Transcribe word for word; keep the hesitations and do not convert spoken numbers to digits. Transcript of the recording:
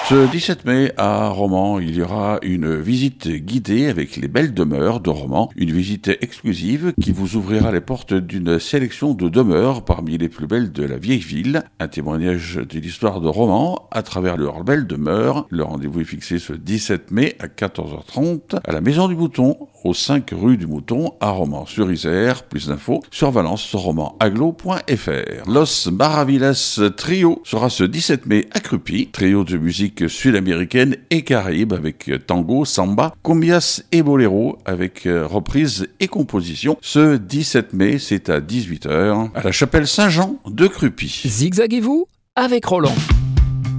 Ce dix-sept mai, à Romans, il y aura une visite guidée avec les belles demeures de Romans, une visite exclusive qui vous ouvrira les portes d'une sélection de demeures parmi les plus belles de la vieille ville, un témoignage de l'histoire de Romans à travers leurs belles demeures. Le rendez-vous est fixé ce dix-sept mai à quatorze heures trente à la Maison du Mouton, au cinq rue du Mouton, à Romans-sur-Isère. Plus d'infos sur valence romans aglo point f r. Los Maravillas Trio sera ce dix-sept mai à Crupy, trio de musique sud-américaine et caraïbe avec tango, samba, cumbias et boléro avec reprise et composition. Ce dix-sept mai, c'est à dix-huit heures à la chapelle Saint-Jean de Crupy. Zigzaguez-vous avec Roland.